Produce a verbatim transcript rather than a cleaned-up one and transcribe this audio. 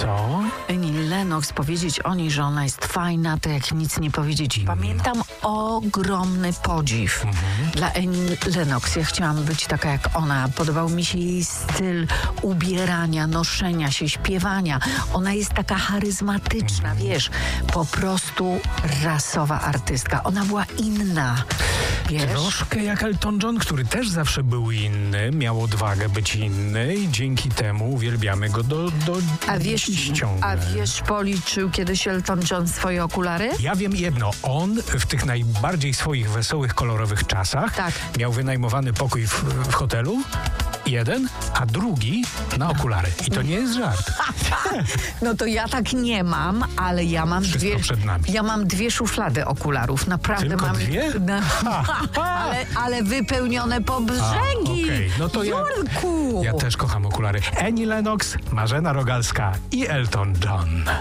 Co? Annie Lennox, powiedzieć o niej, że ona jest fajna, to jak nic nie powiedzieć. Pamiętam ogromny podziw mhm. dla Annie Lennox. Ja chciałam być taka jak ona. Podobał mi się jej styl ubierania, noszenia się, śpiewania. Ona jest taka charyzmatyczna, mhm. wiesz, po prostu rasowa artystka. Ona była inna, wiesz? Troszkę jak Elton John, który też zawsze był inny, miał odwagę być inny i dzięki temu uwielbiamy go do, do a wiesz, ciągle. A wiesz, policzył kiedyś Elton John swoje okulary? Ja wiem jedno, on w tych najbardziej swoich wesołych, kolorowych czasach tak. miał wynajmowany pokój w, w hotelu, jeden, a drugi na okulary. I to nie jest żart. No to ja tak nie mam, ale ja mam Wszystko dwie... przed nami. Ja mam dwie szuflady okularów. Naprawdę Tylko mam... dwie? No, ale, ale wypełnione po brzegi. Okay. No to ja, Jurku. ja też kocham okulary. Annie Lennox, Marzena Rogalska i Elton John.